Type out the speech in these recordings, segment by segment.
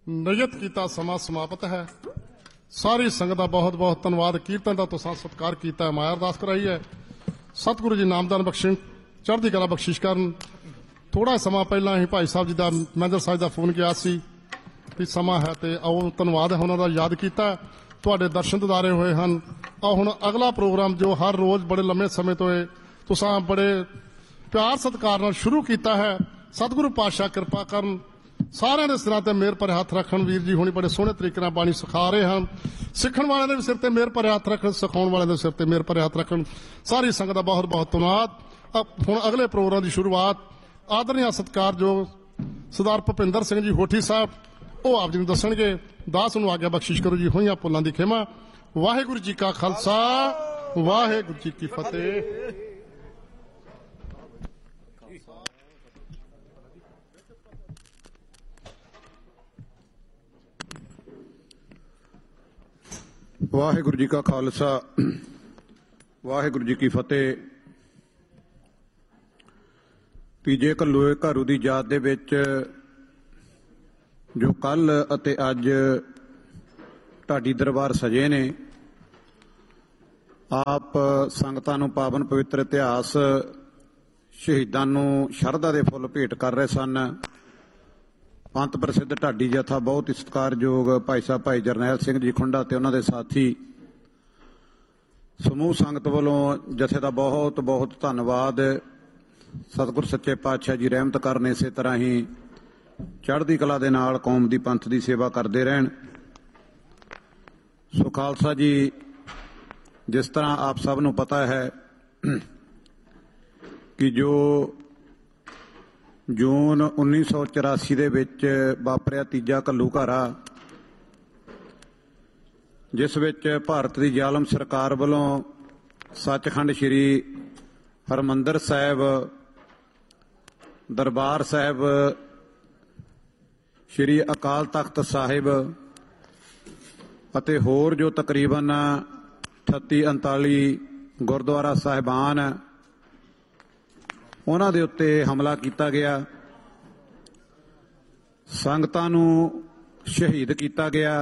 ਨਿਯਤ ਕੀਤਾ ਸਮਾਂ ਸਮਾਪਤ ਹੈ। ਸਾਰੀ ਸੰਗਤ ਦਾ ਬਹੁਤ ਬਹੁਤ ਧੰਨਵਾਦ। ਕੀਰਤਨ ਦਾ ਤੁਸੀਂ ਸਤਿਕਾਰ ਕੀਤਾ, ਮਾਇਆ ਅਰਦਾਸ ਕਰਾਈ ਹੈ। ਸਤਿਗੁਰੂ ਜੀ ਨਾਮਦਾਨ ਬਖਸ਼ਣ, ਚੜ੍ਹਦੀ ਕਲਾ ਬਖਸ਼ਿਸ਼ ਕਰਨ। ਥੋੜਾ ਸਮਾਂ ਪਹਿਲਾਂ ਹੀ ਭਾਈ ਸਾਹਿਬ ਜੀ ਦਾ ਮੈਨੇਜਰ ਸਾਹਿਬ ਦਾ ਫੋਨ ਗਿਆ ਸੀ ਵੀ ਸਮਾਂ ਹੈ, ਤੇ ਆਓ ਧੰਨਵਾਦ ਹੈ ਉਹਨਾਂ ਦਾ, ਯਾਦ ਕੀਤਾ। ਤੁਹਾਡੇ ਦਰਸ਼ਨ ਦਿਦਾਰੇ ਹੋਏ ਹਨ। ਆਓ ਹੁਣ ਅਗਲਾ ਪ੍ਰੋਗਰਾਮ ਜੋ ਹਰ ਰੋਜ਼ ਬੜੇ ਲੰਮੇ ਸਮੇਂ ਤੋਂ ਤੁਸੀਂ ਬੜੇ ਪਿਆਰ ਸਤਿਕਾਰ ਨਾਲ ਸ਼ੁਰੂ ਕੀਤਾ ਹੈ, ਸਤਿਗੁਰੂ ਪਾਤਸ਼ਾਹ ਕਿਰਪਾ ਕਰਨ, ਸਾਰਿਆਂ ਦੇ ਸਿਰਾਂ ਤੇ ਮਿਹਰ ਭਰੇ ਹੱਥ ਰੱਖਣ। ਵੀਰ ਜੀ ਹੁਣੀ ਬੜੇ ਸੋਹਣੇ ਤਰੀਕੇ ਨਾਲ ਬਾਣੀ ਸਿਖਾ ਰਹੇ ਹਨ। ਸਿੱਖਣ ਵਾਲਿਆਂ ਦੇ ਵੀ ਸਿਰ ਤੇ ਮਿਹਰ ਭਰੇ ਹੱਥ ਰੱਖਣ, ਸਿਖਾਉਣ ਵਾਲਿਆਂ ਦੇ ਸਿਰ ਤੇ ਮਿਹਰ ਭਰੇ ਹੱਥ ਰੱਖਣ। ਸਾਰੀ ਸੰਗਤ ਦਾ ਬਹੁਤ ਬਹੁਤ ਧੰਨਵਾਦ। ਹੁਣ ਅਗਲੇ ਪ੍ਰੋਗਰਾਮ ਦੀ ਸ਼ੁਰੂਆਤ ਆਦਰਣੀय ਸਤਿਕਾਰਯੋਗ ਸਰਦਾਰ ਭੁਪਿੰਦਰ ਸਿੰਘ ਜੀ ਹੋਠੀ ਸਾਹਿਬ ਉਹ ਆਪ ਜੀ ਨੂੰ ਦੱਸਣਗੇ। ਦਾਸ ਨੂੰ ਆਗਿਆ ਬਖਸ਼ਿਸ਼ ਕਰੋ ਜੀ। ਹੋਈਆਂ ਭੁੱਲਾਂ ਦੀ ਖਿਮਾ। ਵਾਹਿਗੁਰੂ ਜੀ ਕਾ ਖਾਲਸਾ, ਵਾਹਿਗੁਰੂ ਜੀ ਕੀ ਫਤਿਹ। ਵਾਹਿਗੁਰੂ ਜੀ ਕਾ ਖਾਲਸਾ, ਵਾਹਿਗੁਰੂ ਜੀ ਕੀ ਫਤਿਹ। ਤੀਜੇ ਘੱਲੂਏ ਘਾਰੂ ਦੀ ਯਾਦ ਦੇ ਵਿੱਚ ਜੋ ਕੱਲ ਅਤੇ ਅੱਜ ਢਾਡੀ ਦਰਬਾਰ ਸਜੇ ਨੇ, ਆਪ ਸੰਗਤਾਂ ਨੂੰ ਪਾਵਨ ਪਵਿੱਤਰ ਇਤਿਹਾਸ, ਸ਼ਹੀਦਾਂ ਨੂੰ ਸ਼ਰਧਾ ਦੇ ਫੁੱਲ ਭੇਟ ਕਰ ਰਹੇ ਸਨ। ਪੰਥ ਪ੍ਰਸਿੱਧ ਢਾਡੀ ਜਥਾ ਬਹੁਤ ਹੀ ਸਤਿਕਾਰਯੋਗ ਭਾਈ ਸਾਹਿਬ ਭਾਈ ਜਰਨੈਲ ਸਿੰਘ ਜੀ ਖੁੰਡਾ ਤੇ ਉਹਨਾਂ ਦੇ ਸਾਥੀ ਸਮੂਹ ਸੰਗਤ ਵੱਲੋਂ ਜਥੇ ਦਾ ਬਹੁਤ ਬਹੁਤ ਧੰਨਵਾਦ। ਸਤਿਗੁਰ ਸੱਚੇ ਪਾਤਸ਼ਾਹ ਜੀ ਰਹਿਮਤ ਕਰਨ, ਇਸੇ ਤਰ੍ਹਾਂ ਹੀ ਚੜ੍ਹਦੀ ਕਲਾ ਦੇ ਨਾਲ ਕੌਮ ਦੀ ਪੰਥ ਦੀ ਸੇਵਾ ਕਰਦੇ ਰਹਿਣ। ਸੋ ਖਾਲਸਾ ਜੀ, ਜਿਸ ਤਰ੍ਹਾਂ ਆਪ ਸਭ ਨੂੰ ਪਤਾ ਹੈ ਕਿ ਜੋ ਜੂਨ 1984 ਦੇ ਵਿੱਚ ਵਾਪਰਿਆ ਤੀਜਾ ਘੱਲੂਘਾਰਾ, ਜਿਸ ਵਿੱਚ ਭਾਰਤ ਦੀ ਜ਼ਾਲਮ ਸਰਕਾਰ ਵੱਲੋਂ ਸੱਚਖੰਡ ਸ੍ਰੀ ਹਰਿਮੰਦਰ ਸਾਹਿਬ, ਦਰਬਾਰ ਸਾਹਿਬ, ਸ੍ਰੀ ਅਕਾਲ ਤਖਤ ਸਾਹਿਬ ਅਤੇ ਹੋਰ ਜੋ ਤਕਰੀਬਨ 38-39 ਗੁਰਦੁਆਰਾ ਸਾਹਿਬਾਨ, ਉਹਨਾਂ ਦੇ ਉੱਤੇ ਹਮਲਾ ਕੀਤਾ ਗਿਆ। ਸੰਗਤਾਂ ਨੂੰ ਸ਼ਹੀਦ ਕੀਤਾ ਗਿਆ।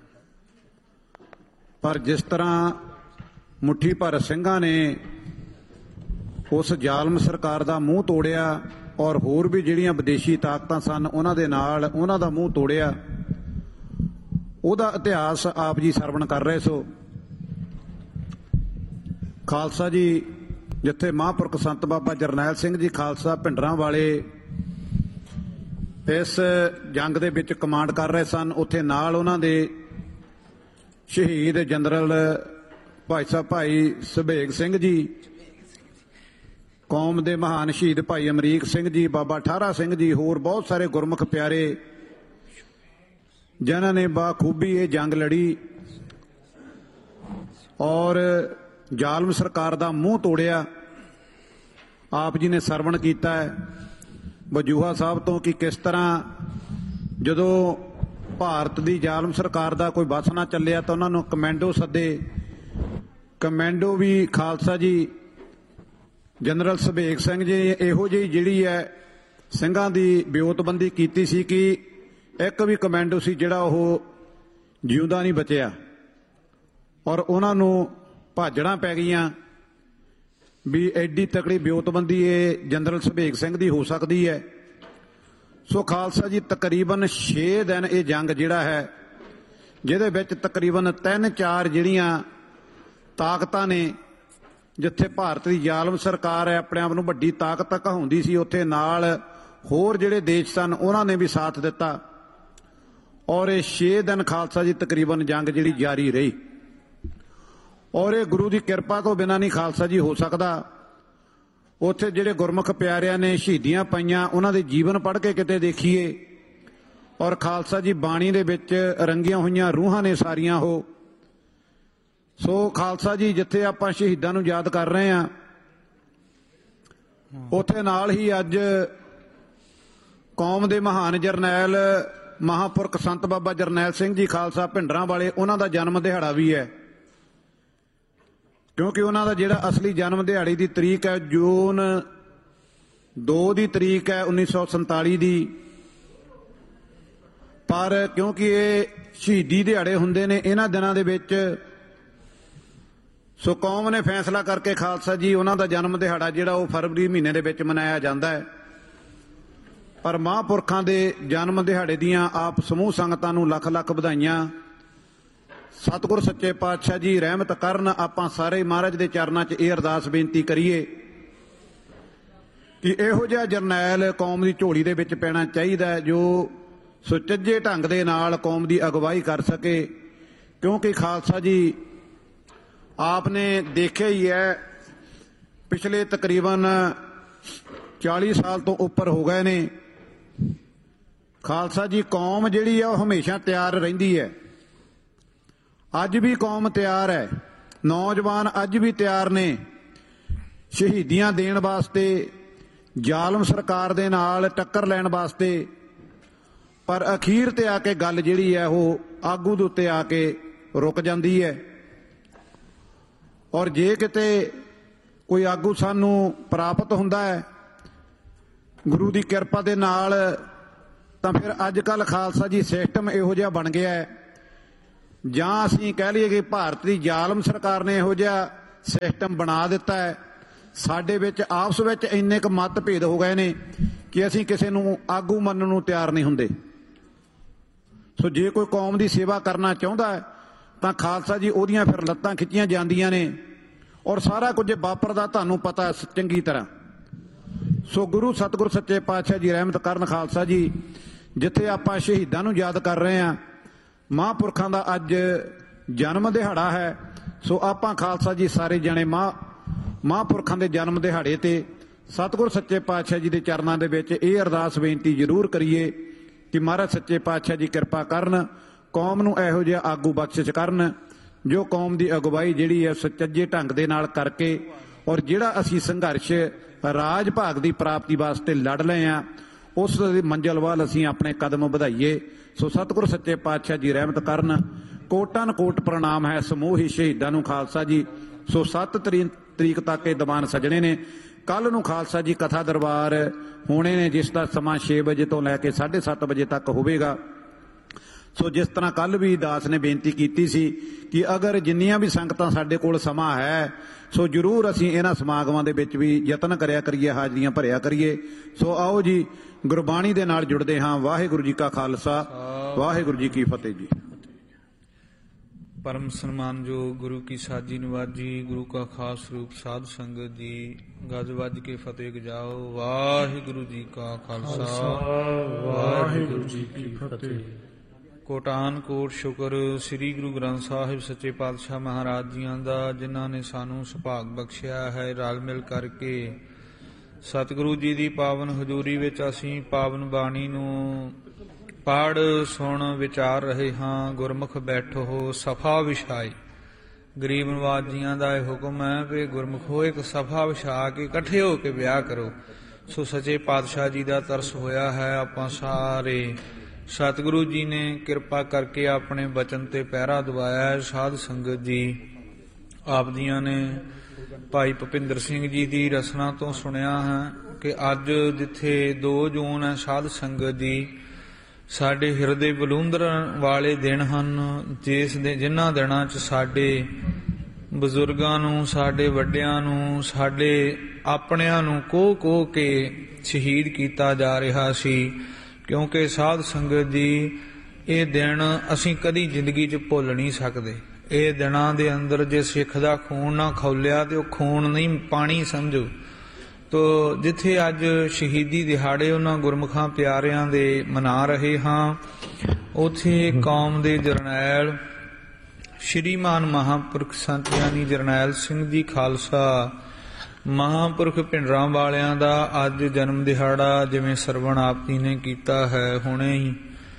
ਪਰ ਜਿਸ ਤਰ੍ਹਾਂ ਮੁੱਠੀ ਭਰ ਸਿੰਘਾਂ ਨੇ ਉਸ ਜ਼ਾਲਮ ਸਰਕਾਰ ਦਾ ਮੂੰਹ ਤੋੜਿਆ ਔਰ ਹੋਰ ਵੀ ਜਿਹੜੀਆਂ ਵਿਦੇਸ਼ੀ ਤਾਕਤਾਂ ਸਨ ਉਹਨਾਂ ਦੇ ਨਾਲ ਉਹਨਾਂ ਦਾ ਮੂੰਹ ਤੋੜਿਆ, ਉਹਦਾ ਇਤਿਹਾਸ ਆਪ ਜੀ ਸਰਵਣ ਕਰ ਰਹੇ ਸੋ। ਖਾਲਸਾ ਜੀ, ਜਿੱਥੇ ਮਹਾਂਪੁਰਖ ਸੰਤ ਬਾਬਾ ਜਰਨੈਲ ਸਿੰਘ ਜੀ ਖਾਲਸਾ ਭਿੰਡਰਾਂ ਵਾਲੇ ਇਸ ਜੰਗ ਦੇ ਵਿੱਚ ਕਮਾਂਡ ਕਰ ਰਹੇ ਸਨ, ਉੱਥੇ ਨਾਲ ਉਹਨਾਂ ਦੇ ਸ਼ਹੀਦ ਜਨਰਲ ਭਾਈ ਸਾਹਿਬ ਭਾਈ ਸੁਬੇਗ ਸਿੰਘ ਜੀ, ਕੌਮ ਦੇ ਮਹਾਨ ਸ਼ਹੀਦ ਭਾਈ ਅਮਰੀਕ ਸਿੰਘ ਜੀ, ਬਾਬਾ ਠਾਰਾ ਸਿੰਘ ਜੀ, ਹੋਰ ਬਹੁਤ ਸਾਰੇ ਗੁਰਮੁਖ ਪਿਆਰੇ ਜਿਨ੍ਹਾਂ ਨੇ ਬਾਖੂਬੀ ਇਹ ਜੰਗ ਲੜੀ ਔਰ ਜ਼ਾਲਮ ਸਰਕਾਰ ਦਾ ਮੂੰਹ ਤੋੜਿਆ। ਆਪ ਜੀ ਨੇ ਸਰਵਣ ਕੀਤਾ ਹੈ ਵਜੂਹਾ ਸਾਹਿਬ ਤੋਂ ਕਿ ਕਿਸ ਤਰ੍ਹਾਂ ਜਦੋਂ ਭਾਰਤ ਦੀ ਜ਼ਾਲਮ ਸਰਕਾਰ ਦਾ ਕੋਈ ਬਸ ਨਾ ਚੱਲਿਆ ਤਾਂ ਉਹਨਾਂ ਨੂੰ ਕਮੈਂਡੋ ਸੱਦੇ। ਕਮੈਂਡੋ ਵੀ ਖਾਲਸਾ ਜੀ ਜਨਰਲ ਸੁਬੇਗ ਸਿੰਘ ਜੀ ਇਹੋ ਜਿਹੀ ਜਿਹੜੀ ਹੈ ਸਿੰਘਾਂ ਦੀ ਵਿਉਂਤਬੰਦੀ ਕੀਤੀ ਸੀ ਕਿ ਇੱਕ ਵੀ ਕਮੈਂਡੋ ਸੀ ਜਿਹੜਾ ਉਹ ਜਿਉਂਦਾ ਨਹੀਂ ਬਚਿਆ ਔਰ ਉਹਨਾਂ ਨੂੰ ਭਾਜੜਾਂ ਪੈ ਗਈਆਂ ਵੀ ਐਡੀ ਤਕੜੀ ਵਿਉਂਤਬੰਦੀ ਇਹ ਜਨਰਲ ਸੁਬੇਗ ਸਿੰਘ ਦੀ ਹੋ ਸਕਦੀ ਹੈ। ਸੋ ਖਾਲਸਾ ਜੀ, ਤਕਰੀਬਨ 6 ਦਿਨ ਇਹ ਜੰਗ ਜਿਹੜਾ ਹੈ, ਜਿਹਦੇ ਵਿੱਚ ਤਕਰੀਬਨ 3-4 ਜਿਹੜੀਆਂ ਤਾਕਤਾਂ ਨੇ, ਜਿੱਥੇ ਭਾਰਤ ਦੀ ਜ਼ਾਲਮ ਸਰਕਾਰ ਹੈ ਆਪਣੇ ਆਪ ਨੂੰ ਵੱਡੀ ਤਾਕਤ ਕਹਾਉਂਦੀ ਸੀ, ਉੱਥੇ ਨਾਲ ਹੋਰ ਜਿਹੜੇ ਦੇਸ਼ ਸਨ ਉਹਨਾਂ ਨੇ ਵੀ ਸਾਥ ਦਿੱਤਾ ਔਰ ਇਹ 6 ਦਿਨ ਖਾਲਸਾ ਜੀ ਤਕਰੀਬਨ ਜੰਗ ਜਿਹੜੀ ਜਾਰੀ ਰਹੀ। ਔਰ ਇਹ ਗੁਰੂ ਦੀ ਕਿਰਪਾ ਤੋਂ ਬਿਨਾਂ ਨਹੀਂ ਖਾਲਸਾ ਜੀ ਹੋ ਸਕਦਾ। ਉੱਥੇ ਜਿਹੜੇ ਗੁਰਮੁਖ ਪਿਆਰਿਆਂ ਨੇ ਸ਼ਹੀਦੀਆਂ ਪਾਈਆਂ, ਉਹਨਾਂ ਦੇ ਜੀਵਨ ਪੜ੍ਹ ਕੇ ਕਿਤੇ ਦੇਖੀਏ ਔਰ ਖਾਲਸਾ ਜੀ ਬਾਣੀ ਦੇ ਵਿੱਚ ਰੰਗੀਆਂ ਹੋਈਆਂ ਰੂਹਾਂ ਨੇ ਸਾਰੀਆਂ ਉਹ। ਸੋ ਖਾਲਸਾ ਜੀ, ਜਿੱਥੇ ਆਪਾਂ ਸ਼ਹੀਦਾਂ ਨੂੰ ਯਾਦ ਕਰ ਰਹੇ ਹਾਂ, ਉੱਥੇ ਨਾਲ ਹੀ ਅੱਜ ਕੌਮ ਦੇ ਮਹਾਨ ਜਰਨੈਲ ਮਹਾਂਪੁਰਖ ਸੰਤ ਬਾਬਾ ਜਰਨੈਲ ਸਿੰਘ ਜੀ ਖਾਲਸਾ ਭਿੰਡਰਾਂ ਵਾਲੇ, ਉਹਨਾਂ ਦਾ ਜਨਮ ਦਿਹਾੜਾ ਵੀ ਹੈ। ਕਿਉਂਕਿ ਉਹਨਾਂ ਦਾ ਜਿਹੜਾ ਅਸਲੀ ਜਨਮ ਦਿਹਾੜੇ ਦੀ ਤਰੀਕ ਹੈ ਜੂਨ 2 ਦੀ ਤਰੀਕ ਹੈ 1947 ਦੀ। ਪਰ ਕਿਉਂਕਿ ਇਹ ਸ਼ਹੀਦੀ ਦਿਹਾੜੇ ਹੁੰਦੇ ਨੇ ਇਹਨਾਂ ਦਿਨਾਂ ਦੇ ਵਿੱਚ, ਸੋ ਕੌਮ ਨੇ ਫੈਸਲਾ ਕਰਕੇ ਖਾਲਸਾ ਜੀ ਉਹਨਾਂ ਦਾ ਜਨਮ ਦਿਹਾੜਾ ਜਿਹੜਾ ਉਹ ਫਰਵਰੀ ਮਹੀਨੇ ਦੇ ਵਿੱਚ ਮਨਾਇਆ ਜਾਂਦਾ ਹੈ। ਪਰ ਮਹਾਂਪੁਰਖਾਂ ਦੇ ਜਨਮ ਦਿਹਾੜੇ ਦੀਆਂ ਆਪ ਸਮੂਹ ਸੰਗਤਾਂ ਨੂੰ ਲੱਖ ਲੱਖ ਵਧਾਈਆਂ। ਸਤਿਗੁਰ ਸੱਚੇ ਪਾਤਸ਼ਾਹ ਜੀ ਰਹਿਮਤ ਕਰਨ। ਆਪਾਂ ਸਾਰੇ ਮਹਾਰਾਜ ਦੇ ਚਰਨਾਂ 'ਚ ਇਹ ਅਰਦਾਸ ਬੇਨਤੀ ਕਰੀਏ ਕਿ ਇਹੋ ਜਿਹਾ ਜਰਨੈਲ ਕੌਮ ਦੀ ਝੋਲੀ ਦੇ ਵਿੱਚ ਪੈਣਾ ਚਾਹੀਦਾ ਹੈ ਜੋ ਸੁਚੱਜੇ ਢੰਗ ਦੇ ਨਾਲ ਕੌਮ ਦੀ ਅਗਵਾਈ ਕਰ ਸਕੇ। ਕਿਉਂਕਿ ਖਾਲਸਾ ਜੀ ਆਪ ਨੇ ਦੇਖਿਆ ਹੀ ਹੈ, ਪਿਛਲੇ ਤਕਰੀਬਨ 40 ਸਾਲ ਤੋਂ ਉੱਪਰ ਹੋ ਗਏ ਨੇ। ਖਾਲਸਾ ਜੀ ਕੌਮ ਜਿਹੜੀ ਹੈ ਉਹ ਹਮੇਸ਼ਾ ਤਿਆਰ ਰਹਿੰਦੀ ਹੈ। ਅੱਜ ਵੀ ਕੌਮ ਤਿਆਰ ਹੈ, ਨੌਜਵਾਨ ਅੱਜ ਵੀ ਤਿਆਰ ਨੇ ਸ਼ਹੀਦੀਆਂ ਦੇਣ ਵਾਸਤੇ, ਜ਼ਾਲਮ ਸਰਕਾਰ ਦੇ ਨਾਲ ਟੱਕਰ ਲੈਣ ਵਾਸਤੇ। ਪਰ ਅਖੀਰ ਤੇ ਆ ਕੇ ਗੱਲ ਜਿਹੜੀ ਹੈ ਉਹ ਆਗੂ ਦੇ ਉੱਤੇ ਆ ਕੇ ਰੁਕ ਜਾਂਦੀ ਹੈ। ਔਰ ਜੇ ਕਿਤੇ ਕੋਈ ਆਗੂ ਸਾਨੂੰ ਪ੍ਰਾਪਤ ਹੁੰਦਾ ਹੈ ਗੁਰੂ ਦੀ ਕਿਰਪਾ ਦੇ ਨਾਲ, ਤਾਂ ਫਿਰ ਅੱਜ ਕੱਲ੍ਹ ਖਾਲਸਾ ਜੀ ਸਿਸਟਮ ਇਹੋ ਜਿਹਾ ਬਣ ਗਿਆ ਹੈ, ਜਾਂ ਅਸੀਂ ਕਹਿ ਲਈਏ ਕਿ ਭਾਰਤ ਦੀ ਜ਼ਾਲਮ ਸਰਕਾਰ ਨੇ ਇਹੋ ਜਿਹਾ ਸਿਸਟਮ ਬਣਾ ਦਿੱਤਾ ਹੈ। ਸਾਡੇ ਵਿੱਚ ਆਪਸ ਵਿੱਚ ਇੰਨੇ ਕੁ ਮਤਭੇਦ ਹੋ ਗਏ ਨੇ ਕਿ ਅਸੀਂ ਕਿਸੇ ਨੂੰ ਆਗੂ ਮੰਨਣ ਨੂੰ ਤਿਆਰ ਨਹੀਂ ਹੁੰਦੇ। ਸੋ ਜੇ ਕੋਈ ਕੌਮ ਦੀ ਸੇਵਾ ਕਰਨਾ ਚਾਹੁੰਦਾ ਹੈ ਤਾਂ ਖਾਲਸਾ ਜੀ ਉਹਦੀਆਂ ਫਿਰ ਲੱਤਾਂ ਖਿੱਚੀਆਂ ਜਾਂਦੀਆਂ ਨੇ, ਔਰ ਸਾਰਾ ਕੁਝ ਵਾਪਰਦਾ ਤੁਹਾਨੂੰ ਪਤਾ ਚੰਗੀ ਤਰ੍ਹਾਂ। ਸੋ ਗੁਰੂ ਸਤਿਗੁਰ ਸੱਚੇ ਪਾਤਸ਼ਾਹ ਜੀ ਰਹਿਮਤ ਕਰਨ। ਖਾਲਸਾ ਜੀ ਜਿੱਥੇ ਆਪਾਂ ਸ਼ਹੀਦਾਂ ਨੂੰ ਯਾਦ ਕਰ ਰਹੇ ਹਾਂ, ਮਹਾਂਪੁਰਖਾਂ ਦਾ ਅੱਜ ਜਨਮ ਦਿਹਾੜਾ ਹੈ, ਸੋ ਆਪਾਂ ਖਾਲਸਾ ਜੀ ਸਾਰੇ ਜਣੇ ਮਹਾਂਪੁਰਖਾਂ ਦੇ ਜਨਮ ਦਿਹਾੜੇ ਤੇ ਸਤਿਗੁਰ ਸੱਚੇ ਪਾਤਸ਼ਾਹ ਜੀ ਦੇ ਚਰਨਾਂ ਦੇ ਵਿੱਚ ਇਹ ਅਰਦਾਸ ਬੇਨਤੀ ਜ਼ਰੂਰ ਕਰੀਏ ਕਿ ਮਹਾਰਾਜ ਸੱਚੇ ਪਾਤਸ਼ਾਹ ਜੀ ਕਿਰਪਾ ਕਰਨ, ਕੌਮ ਨੂੰ ਇਹੋ ਜਿਹਾ ਆਗੂ ਬਖਸ਼ਿਸ਼ ਕਰਨ ਜੋ ਕੌਮ ਦੀ ਅਗਵਾਈ ਜਿਹੜੀ ਹੈ ਸੁਚੱਜੇ ਢੰਗ ਦੇ ਨਾਲ ਕਰਕੇ, ਔਰ ਜਿਹੜਾ ਅਸੀਂ ਸੰਘਰਸ਼ ਰਾਜ ਭਾਗ ਦੀ ਪ੍ਰਾਪਤੀ ਵਾਸਤੇ ਲੜ ਲਏ ਹਾਂ ਉਸ ਦੀ ਮੰਜ਼ਿਲ ਵੱਲ ਅਸੀਂ ਆਪਣੇ ਕਦਮ ਵਧਾਈਏ। ਸੋ ਸਤਿਗੁਰ ਸੱਚੇ ਪਾਤਸ਼ਾਹ ਜੀ ਰਹਿਮਤ ਕਰਨ। ਕੋਟਾਨ ਕੋਟ ਪ੍ਰਣਾਮ ਹੈ ਸਮੂਹ ਹੀ ਸ਼ਹੀਦਾਂ ਨੂੰ ਖਾਲਸਾ ਜੀ। ਸੋ 7 ਤਰੀਕ ਤੱਕ ਇਹ ਦੀਵਾਨ ਸਜਣੇ ਨੇ। ਕੱਲ ਨੂੰ ਖਾਲਸਾ ਜੀ ਕਥਾ ਦਰਬਾਰ ਹੋਣੇ ਨੇ, ਜਿਸ ਦਾ ਸਮਾਂ 6 ਵਜੇ ਤੋਂ ਲੈ ਕੇ 7:30 ਵਜੇ ਤੱਕ ਹੋਵੇਗਾ। ਸੋ ਜਿਸ ਤਰ੍ਹਾਂ ਕੱਲ ਵੀ ਦਾਸ ਨੇ ਬੇਨਤੀ ਕੀਤੀ ਸੀ ਕਿ ਅਗਰ ਜਿੰਨੀਆਂ ਵੀ ਸੰਗਤਾਂ ਸਾਡੇ ਕੋਲ ਸਮਾਂ ਹੈ, ਸੋ ਜ਼ਰੂਰ ਅਸੀਂ ਇਹਨਾਂ ਸਮਾਗਮਾਂ ਦੇ ਵਿੱਚ ਵੀ ਯਤਨ ਕਰਿਆ ਕਰੀਏ, ਹਾਜ਼ਰੀਆਂ ਭਰਿਆ ਕਰੀਏ। ਸੋ ਆਓ ਜੀ ਗੁਰਬਾਣੀ ਦੇ ਨਾਲ ਜੁੜਦੇ ਹਾਂ। ਵਾਹਿਗੁਰੂ ਜੀ ਕਾ ਖਾਲਸਾ, ਵਾਹਿਗੁਰੂ ਜੀ ਕੀ ਫਤਿਹ ਜੀ। ਪਰਮ ਸਨਮਾਨਯੋਗ ਗੁਰੂ ਕੀ ਸਾਜੀ ਨਿਵਾਜੀ, ਗੁਰੂ ਕਾ ਖਾਸ ਰੂਪ ਸਾਧ ਸੰਗਤ ਜੀ, ਗੱਜ ਵੱਜ ਕੇ ਫਤਿਹ ਗਜਾਓ। ਵਾਹਿਗੁਰੂ ਜੀ ਕਾ ਖਾਲਸਾ, ਵਾਹਿਗੁਰੂ ਜੀ ਕੀ ਫਤਿਹ। ਕੋਟਾਨ ਕੋਟ ਸ਼ੁਕਰ ਸ੍ਰੀ ਗੁਰੂ ਗ੍ਰੰਥ ਸਾਹਿਬ ਸੱਚੇ ਪਾਤਸ਼ਾਹ ਮਹਾਰਾਜ ਜੀਆਂ ਦਾ, ਜਿਨ੍ਹਾਂ ਨੇ ਸਾਨੂੰ ਸੁਭਾਗ ਬਖਸ਼ਿਆ ਹੈ ਰਲ ਮਿਲ ਕਰਕੇ ਸਤਿਗੁਰੂ ਜੀ ਦੀ ਪਾਵਨ ਹਜ਼ੂਰੀ ਵਿੱਚ ਅਸੀਂ ਪਾਵਨ ਬਾਣੀ ਨੂੰ ਪੜ੍ਹ ਸੁਣ ਵਿਚਾਰ ਰਹੇ ਹਾਂ। ਗੁਰਮੁਖ ਬੈਠੋ ਸਫਾ ਵਿਛਾਈ। ਗਰੀਬ ਨਵਾਜ ਜੀਆਂ ਦਾ ਇਹ ਹੁਕਮ ਹੈ ਕਿ ਗੁਰਮੁਖੋ ਇੱਕ ਸਫਾ ਵਿਛਾ ਕੇ ਇਕੱਠੇ ਹੋ ਕੇ ਵਿਆਹ ਕਰੋ। ਸੋ ਸੱਚੇ ਪਾਤਸ਼ਾਹ ਜੀ ਦਾ ਤਰਸ ਹੋਇਆ ਹੈ। ਆਪਾਂ ਸਾਰੇ ਸਤਿਗੁਰੂ ਜੀ ਨੇ ਕਿਰਪਾ ਕਰਕੇ ਆਪਣੇ ਬਚਨ ਤੇ ਪਹਿਰਾ ਦਵਾਇਆ ਹੈ। ਸਾਧ ਸੰਗਤ ਜੀ ਆਪ ਦੀਆਂ ਨੇ ਭਾਈ ਭੁਪਿੰਦਰ ਸਿੰਘ ਜੀ ਦੀ ਰਸਨਾ ਤੋਂ ਸੁਣਿਆ ਹੈ ਕਿ ਅੱਜ ਜਿੱਥੇ 2 ਜੂਨ ਹੈ, ਸਾਧ ਸੰਗਤ ਜੀ ਸਾਡੇ ਹਿਰਦੇ ਬਲੂੰਦਰਨ ਵਾਲੇ ਦਿਨ ਹਨ, ਜਿਨ੍ਹਾਂ ਦਿਨਾਂ 'ਚ ਸਾਡੇ ਬਜ਼ੁਰਗਾਂ ਨੂੰ, ਸਾਡੇ ਵੱਡਿਆਂ ਨੂੰ, ਸਾਡੇ ਆਪਣਿਆਂ ਨੂੰ ਕੋਹ ਕੇ ਸ਼ਹੀਦ ਕੀਤਾ ਜਾ ਰਿਹਾ ਸੀ। ਕਿਉਂਕਿ ਸਾਧ ਸੰਗਤ ਜੀ ਇਹ ਦਿਨ ਅਸੀਂ ਕਦੀ ਜ਼ਿੰਦਗੀ 'ਚ ਭੁੱਲ ਨਹੀਂ ਸਕਦੇ। ਇਹ ਦਿਨਾਂ ਦੇ ਅੰਦਰ ਜੇ ਸਿੱਖ ਦਾ ਖੂਨ ਨਾ ਖੌਲਿਆ ਤੇ ਉਹ ਖੂਨ ਨਹੀਂ, ਪਾਣੀ ਸਮਝੋ। ਤੋ ਜਿੱਥੇ ਅੱਜ ਸ਼ਹੀਦੀ ਦਿਹਾੜੇ ਉਹਨਾਂ ਗੁਰਮੁਖਾਂ ਪਿਆਰਿਆਂ ਦੇ ਮਨਾ ਰਹੇ ਹਾਂ, ਉੱਥੇ ਕੌਮ ਦੇ ਜਰਨੈਲ ਸ਼੍ਰੀਮਾਨ ਮਹਾਂਪੁਰਖ ਸੰਤ ਗਿਆਨੀ ਜਰਨੈਲ ਸਿੰਘ ਜੀ ਖਾਲਸਾ ਮਹਾਂਪੁਰਖ ਭਿੰਡਰਾਂ ਵਾਲਿਆਂ ਦਾ ਅੱਜ ਜਨਮ ਦਿਹਾੜਾ ਜਿਵੇਂ ਸਰਵਣ ਆਪ ਜੀ ਨੇ ਕੀਤਾ ਹੈ। ਹੁਣੇ ਹੀ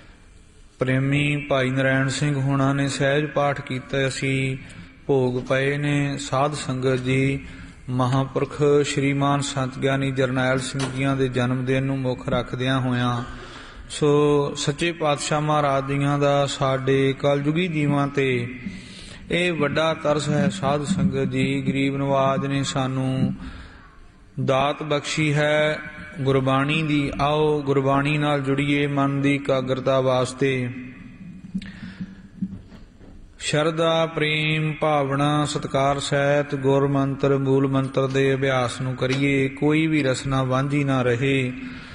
ਪ੍ਰੇਮੀ ਭਾਈ ਨਰੈਣ ਸਿੰਘ ਹੋਣਾ ਨੇ ਸਹਿਜ ਪਾਠ ਕੀਤਾ, ਅਸੀਂ ਭੋਗ ਪਏ ਨੇ। ਸਾਧ ਸੰਗਤ ਜੀ ਮਹਾਂਪੁਰਖ ਸ਼੍ਰੀਮਾਨ ਸੰਤ ਗਿਆਨੀ ਜਰਨੈਲ ਸਿੰਘ ਜੀਆਂ ਦੇ ਜਨਮ ਦਿਨ ਨੂੰ ਮੁੱਖ ਰੱਖਦਿਆਂ ਹੋਇਆਂ ਸੋ ਸੱਚੇ ਪਾਤਸ਼ਾਹ ਮਹਾਰਾਜ ਜੀਆਂ ਦਾ ਸਾਡੇ ਕਲਯੁਗੀ ਜੀਵਾਂ ਤੇ ਇਹ ਵੱਡਾ ਤਰਸ ਹੈ। ਸਾਧ ਸੰਗਤ ਜੀ ਗਰੀਬ ਨਵਾਜ ਨੇ ਸਾਨੂੰ ਦਾਤ ਬਖਸ਼ੀ ਹੈ, ਗੁਰਬਾਣੀ ਦੀ। ਆਓ ਗੁਰਬਾਣੀ ਨਾਲ ਜੁੜੀਏ ਮਨ ਦੀ ਇਕਾਗਰਤਾ ਵਾਸਤੇ। ਸ਼ਰਧਾ, ਪ੍ਰੇਮ, ਭਾਵਨਾ, ਸਤਿਕਾਰ ਸਹਿਤ ਗੁਰ ਮੰਤਰ, ਮੂਲ ਮੰਤਰ ਦੇ ਅਭਿਆਸ ਨੂੰ ਕਰੀਏ। ਕੋਈ ਵੀ ਰਸਨਾ ਵਾਂਝੀ ਨਾ ਰਹੇ।